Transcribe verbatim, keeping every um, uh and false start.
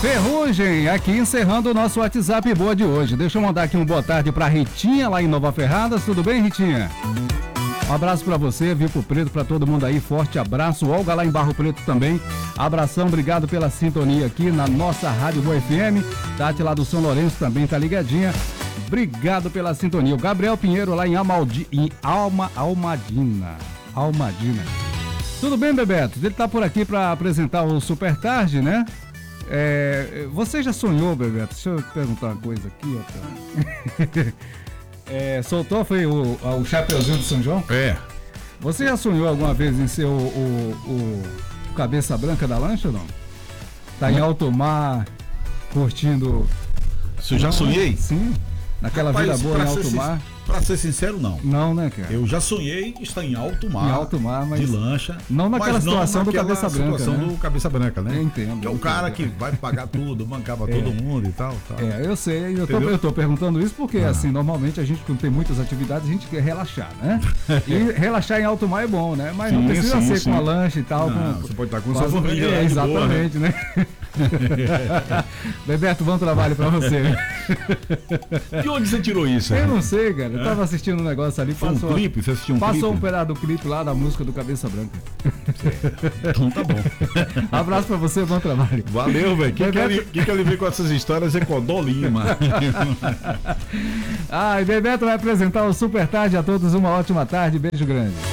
Ferrugem, aqui encerrando o nosso WhatsApp Boa de hoje. Deixa eu mandar aqui um boa tarde pra Ritinha, lá em Nova Ferradas. Tudo bem, Ritinha? Um abraço pra você, Vico Preto, pra todo mundo aí. Forte abraço. Olga lá em Barro Preto também. Abração, obrigado pela sintonia aqui na nossa Rádio Boa F M. Tati lá do São Lourenço também tá ligadinha. Obrigado pela sintonia. O Gabriel Pinheiro lá em, Amaldi, em Alma, Almadina. Almadina. Tudo bem, Bebeto? Ele tá por aqui pra apresentar o Super Tarde, né? É, você já sonhou, Bebeto? Deixa eu perguntar uma coisa aqui, ó. É, soltou foi o, o Chapeuzinho de São João? É. Você já sonhou alguma vez em ser o, o, o cabeça branca da lancha ou não? Tá em alto mar, curtindo... Você já sonhei? Sim. Naquela Rapaz, vida boa em alto ser, mar. Pra ser sincero, não. Não, né, cara? Eu já sonhei estar em alto mar. Em alto mar, mas... De lancha. Não naquela mas situação não do cabeça branca, situação né? do cabeça branca, né? Eu entendo. Que é o cara que vai pagar tudo, bancava É. todo mundo e tal, tal. É, eu sei, eu tô, Entendeu? eu tô perguntando isso porque, Ah. assim, normalmente a gente, quando tem muitas atividades, a gente quer relaxar, né? E relaxar em alto mar é bom, né? Mas não Sim, precisa sim, ser sim. com a lancha e tal. Não, com, você pode estar com com sua as- família. É, lá de boa, né? exatamente, né? Bebeto, bom trabalho pra você. De onde você tirou isso? Eu não sei, cara. Eu tava assistindo um negócio ali, Foi um passou, clipe? Você assistiu um passou um clipe? pedaço do clipe lá da música do Cabeça Branca. Então tá bom. Abraço pra você, bom trabalho. Valeu, velho. Quem que Bebeto- ele, quem que ele vem com essas histórias é Codó Lima. Ah, e Bebeto vai apresentar o Super Tarde a todos. Uma ótima tarde. Beijo grande.